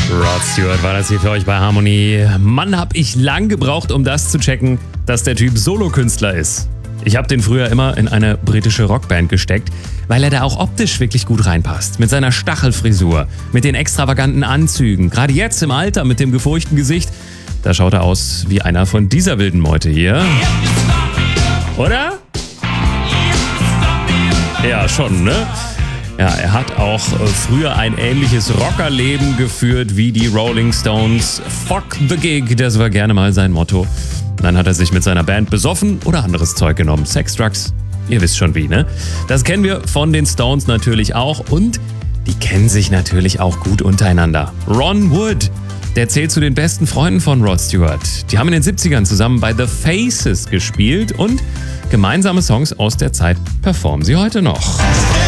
Rod Stewart war das hier für euch bei Harmony. Mann, hab ich lang gebraucht, um das zu checken, dass der Typ Solokünstler ist. Ich habe den früher immer in eine britische Rockband gesteckt, weil er da auch optisch wirklich gut reinpasst. Mit seiner Stachelfrisur, mit den extravaganten Anzügen. Gerade jetzt im Alter mit dem gefurchten Gesicht, da schaut er aus wie einer von dieser wilden Meute hier. Oder? Ja, schon, ne? Ja, er hat auch früher ein ähnliches Rockerleben geführt wie die Rolling Stones. Fuck the gig, das war gerne mal sein Motto. Dann hat er sich mit seiner Band besoffen oder anderes Zeug genommen. Sex, Drugs, ihr wisst schon wie, ne? Das kennen wir von den Stones natürlich auch und die kennen sich natürlich auch gut untereinander. Ron Wood, der zählt zu den besten Freunden von Rod Stewart. Die haben in den 70ern zusammen bei The Faces gespielt und gemeinsame Songs aus der Zeit performen sie heute noch.